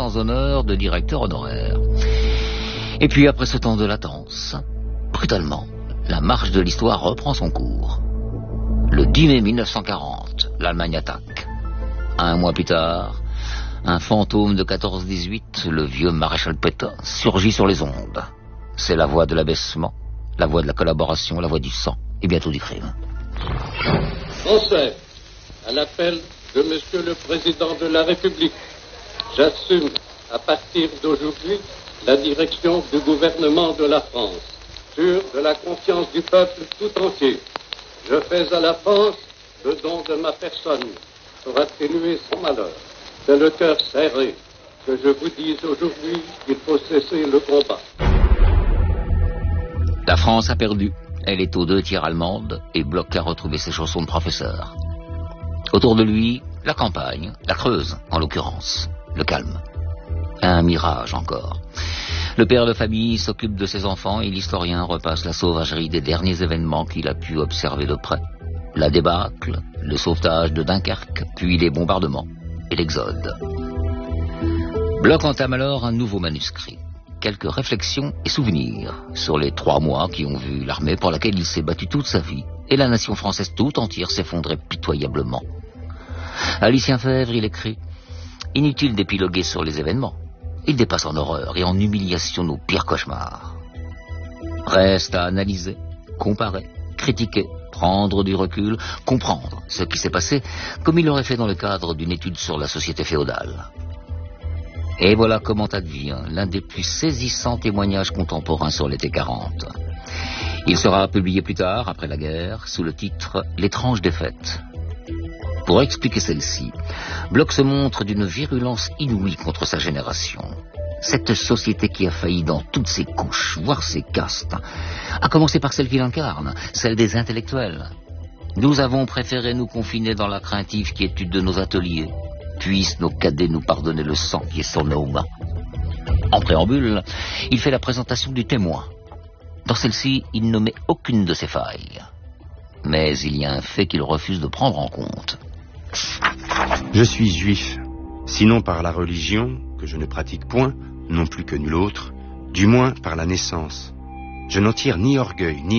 sans honneur de directeur honoraire. Et puis après ce temps de latence, brutalement, la marche de l'histoire reprend son cours. Le 10 mai 1940, l'Allemagne attaque. Un mois plus tard, un fantôme de 14-18, le vieux maréchal Pétain, surgit sur les ondes. C'est la voix de l'abaissement, la voix de la collaboration, la voix du sang et bientôt du crime. Français, à l'appel de Monsieur le Président de la République, j'assume à partir d'aujourd'hui la direction du gouvernement de la France, sûr de la confiance du peuple tout entier. Je fais à la France le don de ma personne pour atténuer son malheur. C'est le cœur serré que je vous dis aujourd'hui qu'il faut cesser le combat. La France a perdu. Elle est aux 2 tiers allemande et Bloch a retrouvé ses chaussons de professeur. Autour de lui, la campagne, la Creuse en l'occurrence, le calme. Un mirage encore. Le père de famille s'occupe de ses enfants et l'historien repasse la sauvagerie des derniers événements qu'il a pu observer de près. La débâcle, le sauvetage de Dunkerque, puis les bombardements et l'exode. Bloch entame alors un nouveau manuscrit. Quelques réflexions et souvenirs sur les 3 mois qui ont vu l'armée pour laquelle il s'est battu toute sa vie et la nation française tout entière s'effondrer pitoyablement. À Lucien Febvre, il écrit « Inutile d'épiloguer sur les événements. Il dépasse en horreur et en humiliation nos pires cauchemars. Reste à analyser, comparer, critiquer, prendre du recul, comprendre ce qui s'est passé comme il l'aurait fait dans le cadre d'une étude sur la société féodale. » Et voilà comment advient l'un des plus saisissants témoignages contemporains sur l'été 40. Il sera publié plus tard, après la guerre, sous le titre « L'étrange défaite ». Pour expliquer celle-ci, Bloch se montre d'une virulence inouïe contre sa génération. Cette société qui a failli dans toutes ses couches, voire ses castes, à commencer par celle qu'il incarne, celle des intellectuels. Nous avons préféré nous confiner dans la craintive quiétude de nos ateliers. Puissent nos cadets nous pardonner le sang qui est sur nos mains. En préambule, il fait la présentation du témoin. Dans celle-ci, il ne met aucune de ses failles. Mais il y a un fait qu'il refuse de prendre en compte. Je suis juif, sinon par la religion, que je ne pratique point, non plus que nul autre, du moins par la naissance. Je n'en tire ni orgueil, ni